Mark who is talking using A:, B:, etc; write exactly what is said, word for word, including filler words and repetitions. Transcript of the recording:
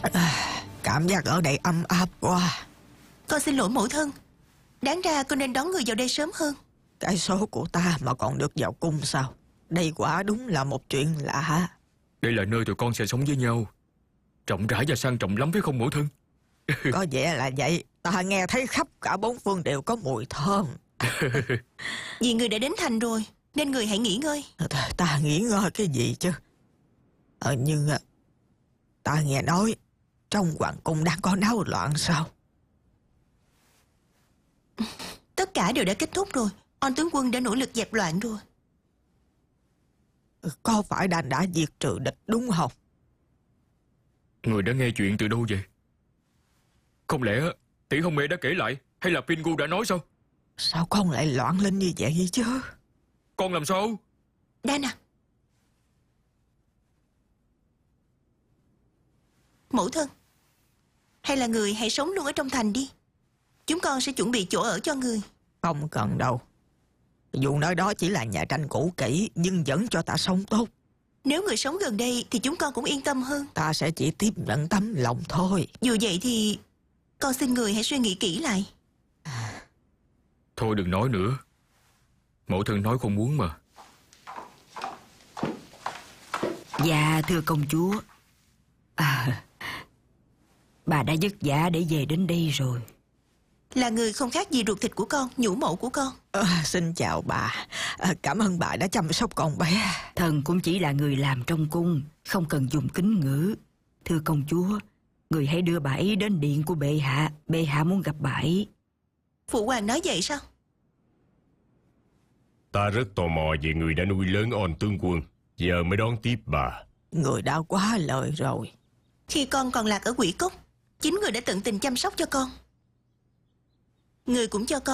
A: À, cảm giác ở đây ấm áp quá.
B: Con xin lỗi mẫu thân. Đáng ra con nên đón người vào đây sớm hơn.
A: Cái số của ta mà còn được vào cung sao? Đây quả đúng là một chuyện lạ.
C: Đây là nơi tụi con sẽ sống với nhau, rộng rãi và sang trọng lắm phải không mẫu thân?
A: Có vẻ là vậy. Ta nghe thấy khắp cả bốn phương đều có mùi thơm.
B: Vì người đã đến thành rồi nên người hãy nghỉ ngơi.
A: Ta nghỉ ngơi cái gì chứ? Ờ, nhưng ta nghe nói trong hoàng cung đang có náo loạn sao?
B: Tất cả đều đã kết thúc rồi. On tướng quân đã nỗ lực dẹp loạn rồi.
A: Có phải đàn đã diệt trừ địch đúng không?
C: Người đã nghe chuyện từ đâu vậy? Không lẽ tỷ Hồng Mẹ đã kể lại, hay là Pingu đã nói sao?
A: Sao con lại loạn lên như vậy chứ?
C: Con làm sao?
B: Đana, mẫu thân, hay là người hãy sống luôn ở trong thành đi. Chúng con sẽ chuẩn bị chỗ ở cho người.
A: Không cần đâu. Dù nơi đó chỉ là nhà tranh cũ kỹ, nhưng vẫn cho ta sống tốt.
B: Nếu người sống gần đây thì chúng con cũng yên tâm hơn.
A: Ta sẽ chỉ tiếp nhận tấm lòng thôi.
B: Dù vậy thì con xin người hãy suy nghĩ kỹ lại.
C: Thôi đừng nói nữa. Mẫu thân nói không muốn mà.
D: Dạ thưa công chúa, à, bà đã vất vả để về đến đây rồi.
B: Là người không khác gì ruột thịt của con, nhũ mẫu của con.
A: À, xin chào bà. À, cảm ơn bà đã chăm sóc con bé.
D: Thần cũng chỉ là người làm trong cung, không cần dùng kính ngữ. Thưa công chúa, người hãy đưa bà ấy đến điện của bệ hạ. Bệ hạ muốn gặp bà ấy.
B: Phụ hoàng nói vậy sao?
E: Ta rất tò mò về người đã nuôi lớn On tướng quân, giờ mới đón tiếp bà.
A: Người đã quá lời rồi.
B: Khi con còn lạc ở Quỷ Cốc, chính người đã tận tình chăm sóc cho con. Người cũng cho con